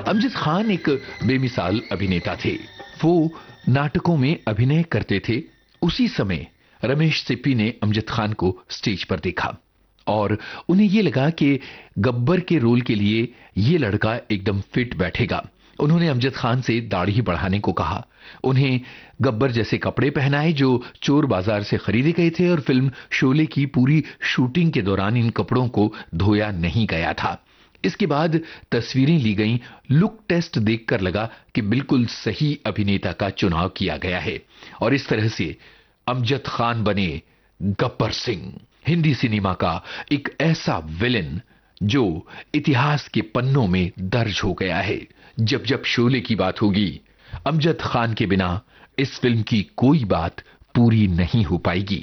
अमजद खान एक बेमिसाल अभिनेता थे। वो नाटकों में अभिनय करते थे। उसी समय रमेश सिप्पी ने अमजद खान को स्टेज पर देखा और उन्हें यह लगा कि गब्बर के रोल के लिए ये लड़का एकदम फिट बैठेगा। उन्होंने अमजद खान से दाढ़ी बढ़ाने को कहा, उन्हें गब्बर जैसे कपड़े पहनाए जो चोर बाजार से खरीदे गए थे और फिल्म शोले की पूरी शूटिंग के दौरान इन कपड़ों को धोया नहीं गया था। इसके बाद तस्वीरें ली गईं। लुक टेस्ट देखकर लगा कि बिल्कुल सही अभिनेता का चुनाव किया गया है और इस तरह से अमजद खान बने गब्बर सिंह, हिंदी सिनेमा का एक ऐसा विलेन जो इतिहास के पन्नों में दर्ज हो गया है। जब जब शोले की बात होगी, अमजद खान के बिना इस फिल्म की कोई बात पूरी नहीं हो पाएगी।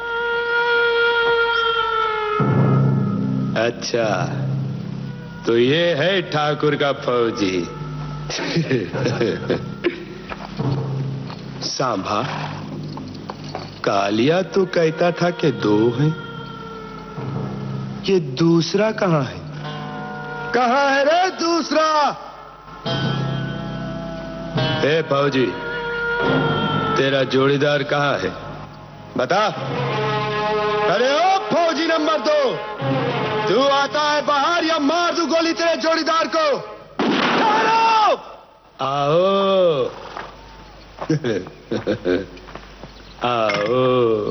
अच्छा, तो ये है ठाकुर का फौजी। सांभा, कालिया तो कहता था कि 2 हैं, ये दूसरा कहां है? कहां है रे दूसरा? ए फौजी, तेरा जोड़ीदार कहां है? बता। अरे ओ फौजी नंबर 2, तू आता है बाहर या मार दूं गोली तेरे जोड़ीदार को? आओ। आओ।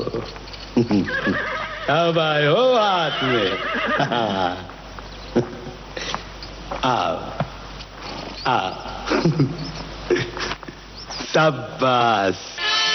अब आए हो हाथ में। आओ आओ। शाबाश।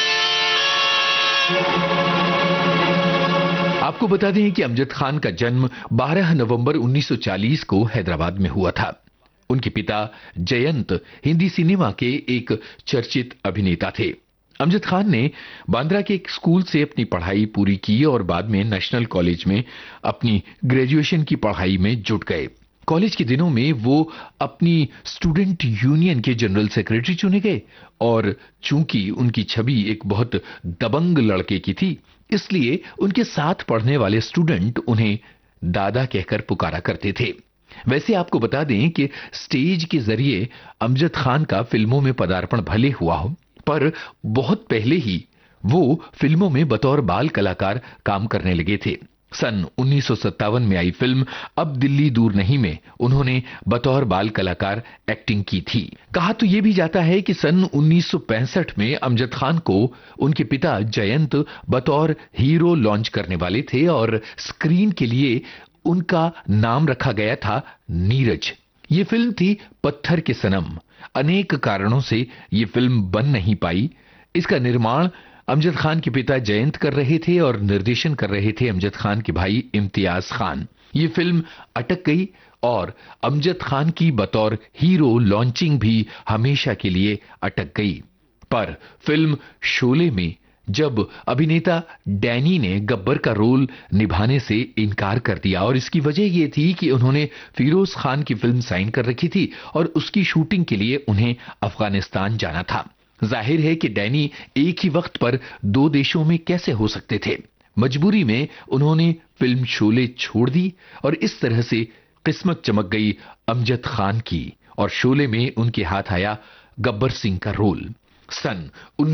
आपको बता दें कि अमजद खान का जन्म 12 नवंबर 1940 को हैदराबाद में हुआ था। उनके पिता जयंत हिंदी सिनेमा के एक चर्चित अभिनेता थे। अमजद खान ने बांद्रा के एक स्कूल से अपनी पढ़ाई पूरी की और बाद में नेशनल कॉलेज में अपनी ग्रेजुएशन की पढ़ाई में जुट गए। कॉलेज के दिनों में वो अपनी स्टूडेंट यूनियन के जनरल सेक्रेटरी चुने गए और चूंकि उनकी छवि एक बहुत दबंग लड़के की थी, इसलिए उनके साथ पढ़ने वाले स्टूडेंट उन्हें दादा कहकर पुकारा करते थे। वैसे आपको बता दें कि स्टेज के जरिए अमजद खान का फिल्मों में पदार्पण भले हुआ हो, पर बहुत पहले ही वो फिल्मों में बतौर बाल कलाकार काम करने लगे थे। सन 1957 में आई फिल्म अब दिल्ली दूर नहीं में उन्होंने बतौर बाल कलाकार एक्टिंग की थी। कहा तो यह भी जाता है कि सन 1965 में अमजद खान को उनके पिता जयंत बतौर हीरो लॉन्च करने वाले थे और स्क्रीन के लिए उनका नाम रखा गया था नीरज। ये फिल्म थी पत्थर के सनम। अनेक कारणों से ये फिल्म बन नहीं पाई। इसका निर्माण अमजद खान के पिता जयंत कर रहे थे और निर्देशन कर रहे थे अमजद खान के भाई इम्तियाज खान। ये फिल्म अटक गई और अमजद खान की बतौर हीरो लॉन्चिंग भी हमेशा के लिए अटक गई। पर फिल्म शोले में जब अभिनेता डैनी ने गब्बर का रोल निभाने से इनकार कर दिया और इसकी वजह यह थी कि उन्होंने फिरोज खान की फिल्म साइन कर रखी थी और उसकी शूटिंग के लिए उन्हें अफगानिस्तान जाना था। जाहिर है कि डैनी एक ही वक्त पर 2 देशों में कैसे हो सकते थे। मजबूरी में उन्होंने फिल्म शोले छोड़ दी और इस तरह से किस्मत चमक गई अमजद खान की और शोले में उनके हाथ आया गब्बर सिंह का रोल। सन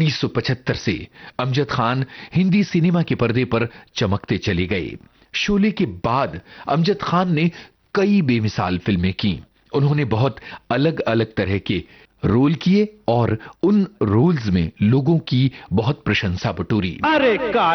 1975 से अमजद खान हिंदी सिनेमा के पर्दे पर चमकते चले गए। शोले के बाद अमजद खान ने कई बेमिसाल फिल्में की। उन्होंने बहुत अलग अलग तरह के रोल किए और उन रोल्स में लोगों की बहुत प्रशंसा बटोरी। अरे